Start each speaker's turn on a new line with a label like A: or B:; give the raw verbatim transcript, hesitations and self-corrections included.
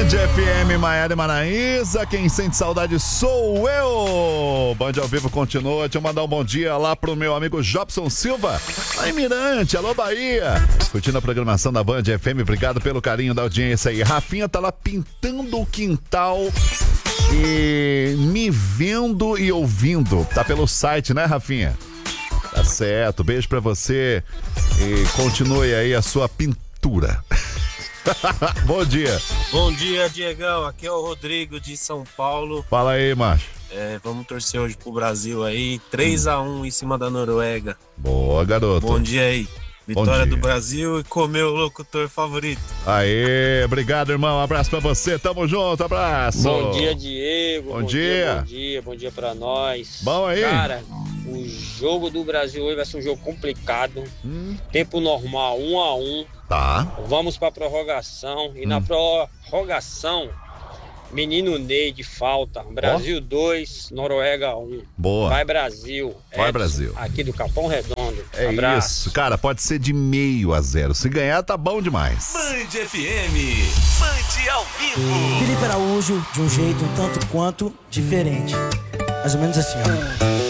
A: F M, Maiara e Maraísa, quem sente saudade sou eu. Band ao vivo continua. Deixa eu mandar um bom dia lá pro meu amigo Jobson Silva, lá em Mirante. Alô, Bahia. Curtindo a programação da Band F M, obrigado pelo carinho da audiência aí. Rafinha tá lá pintando o quintal e me vendo e ouvindo. Tá pelo site, né, Rafinha? Tá certo, beijo pra você e continue aí a sua pintura. Bom dia.
B: Bom dia, Diegão. Aqui é o Rodrigo de São Paulo.
A: Fala aí, macho.
B: É, vamos torcer hoje pro Brasil aí. três a um em cima da Noruega.
A: Boa, garoto.
B: Bom dia aí. Vitória
A: dia.
B: do Brasil e comer o locutor favorito.
A: Aê, obrigado, irmão. Um abraço pra você. Tamo junto, abraço.
C: Bom dia, Diego.
A: Bom,
C: bom
A: dia.
C: dia. Bom dia, bom dia pra nós.
A: Bom aí.
C: Cara, o jogo do Brasil hoje vai ser um jogo complicado. Hum. Tempo normal, um a um.
A: Tá.
C: Vamos pra prorrogação. E hum. na prorrogação, menino Ney de falta. Brasil dois, Noruega um.
A: Boa.
C: Vai Brasil.
A: Vai
C: Edson,
A: Brasil.
C: Aqui do Capão Redondo.
A: É
C: Abraço.
A: isso. Cara, pode ser de meio a zero. Se ganhar, tá bom demais.
D: Band F M. Band ao vivo.
E: Felipe Araújo, de um jeito um tanto quanto diferente. Mais ou menos assim, ó.